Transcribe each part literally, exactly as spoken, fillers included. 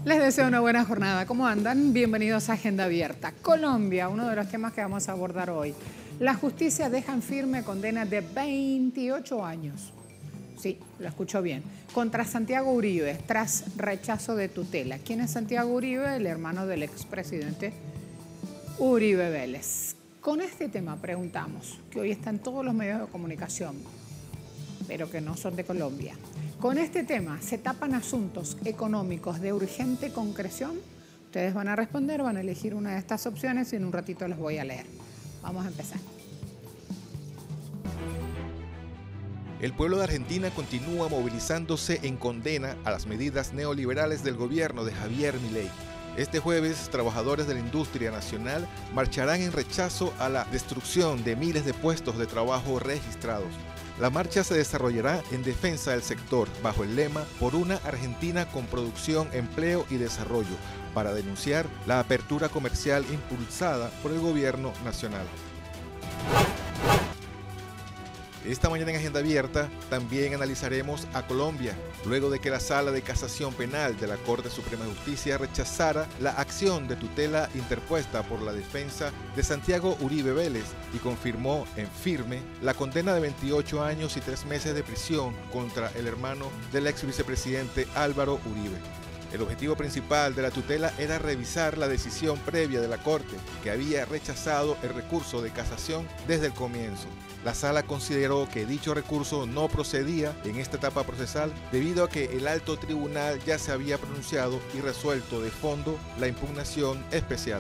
Les deseo una buena jornada. ¿Cómo andan? Bienvenidos a Agenda Abierta. Colombia, uno de los temas que vamos a abordar hoy. La justicia deja en firme condena de veintiocho años. Sí, lo escuchó bien. Contra Santiago Uribe, tras rechazo de tutela. ¿Quién es Santiago Uribe? El hermano del expresidente Uribe Vélez. Con este tema preguntamos, que hoy está en todos los medios de comunicación, pero que no son de Colombia. Con este tema, ¿se tapan asuntos económicos de urgente concreción? Ustedes van a responder, van a elegir una de estas opciones y en un ratito los voy a leer. Vamos a empezar. El pueblo de Argentina continúa movilizándose en condena a las medidas neoliberales del gobierno de Javier Milei. Este jueves, trabajadores de la industria nacional marcharán en rechazo a la destrucción de miles de puestos de trabajo registrados. La marcha se desarrollará en defensa del sector, bajo el lema "Por una Argentina con producción, empleo y desarrollo", para denunciar la apertura comercial impulsada por el gobierno nacional. Esta mañana en Agenda Abierta también analizaremos a Colombia, luego de que la Sala de Casación Penal de la Corte Suprema de Justicia rechazara la acción de tutela interpuesta por la defensa de Santiago Uribe Vélez y confirmó en firme la condena de veintiocho años y tres meses de prisión contra el hermano del ex vicepresidente Álvaro Uribe. El objetivo principal de la tutela era revisar la decisión previa de la Corte, que había rechazado el recurso de casación desde el comienzo. La sala consideró que dicho recurso no procedía en esta etapa procesal debido a que el alto tribunal ya se había pronunciado y resuelto de fondo la impugnación especial.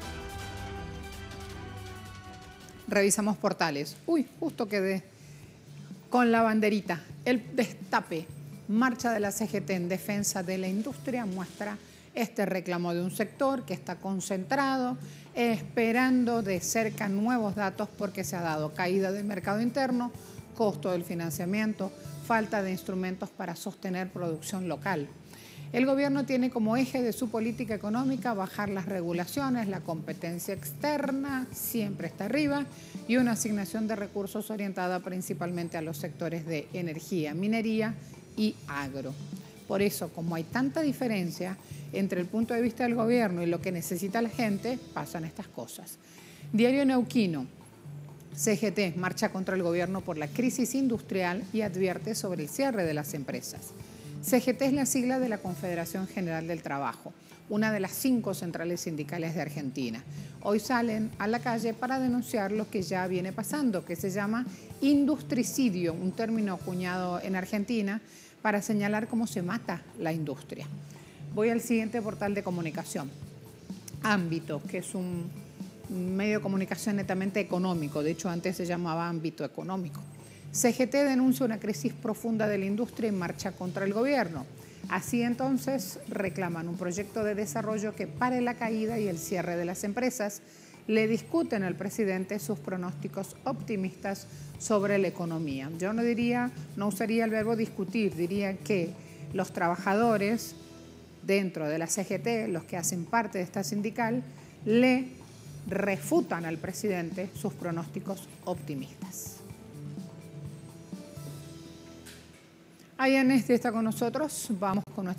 Revisamos portales. Uy, justo quedé con la banderita. El destape. Marcha de la C G T en defensa de la industria muestra este reclamo de un sector que está concentrado, esperando de cerca nuevos datos porque se ha dado caída del mercado interno, costo del financiamiento, falta de instrumentos para sostener producción local. El gobierno tiene como eje de su política económica bajar las regulaciones, la competencia externa siempre está arriba y una asignación de recursos orientada principalmente a los sectores de energía, minería y agro. Por eso, como hay tanta diferencia entre el punto de vista del gobierno y lo que necesita la gente, pasan estas cosas. Diario Neuquino, C G T marcha contra el gobierno por la crisis industrial y advierte sobre el cierre de las empresas. C G T es la sigla de la Confederación General del Trabajo, una de las cinco centrales sindicales de Argentina. Hoy salen a la calle para denunciar lo que ya viene pasando, que se llama industricidio, un término acuñado en Argentina para señalar cómo se mata la industria. Voy al siguiente portal de comunicación. Ámbito, que es un medio de comunicación netamente económico, de hecho antes se llamaba Ámbito Económico. C G T denuncia una crisis profunda de la industria y marcha contra el gobierno. Así entonces reclaman un proyecto de desarrollo que pare la caída y el cierre de las empresas. Le discuten al presidente sus pronósticos optimistas sobre la economía. Yo no diría, no usaría el verbo discutir, diría que los trabajadores dentro de la C G T, los que hacen parte de esta sindical, le refutan al presidente sus pronósticos optimistas. Ayanesti está con nosotros, vamos con nuestra